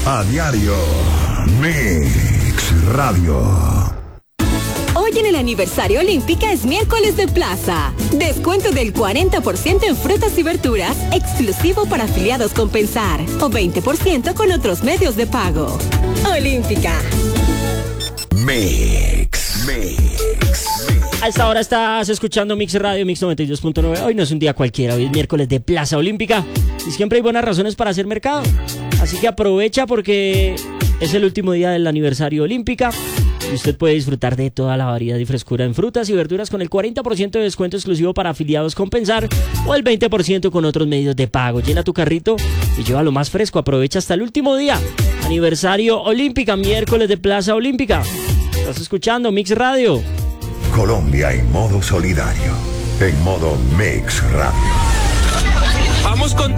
A diario. Mix Radio. Hoy en el aniversario Olímpica es miércoles de plaza. Descuento del 40% en frutas y verduras, exclusivo para afiliados Compensar. O 20% con otros medios de pago. Olímpica. Mix. A esta hora estás escuchando Mix Radio, Mix 92.9. Hoy no es un día cualquiera, hoy es miércoles de Plaza Olímpica. Y siempre hay buenas razones para hacer mercado. Así que aprovecha porque es el último día del aniversario Olímpica. Y usted puede disfrutar de toda la variedad y frescura en frutas y verduras con el 40% de descuento exclusivo para afiliados Compensar o el 20% con otros medios de pago. Llena tu carrito y lleva lo más fresco. Aprovecha hasta el último día. Aniversario Olímpica, miércoles de Plaza Olímpica. Estás escuchando Mix Radio. Colombia en modo solidario. En modo Mix Radio. Vamos con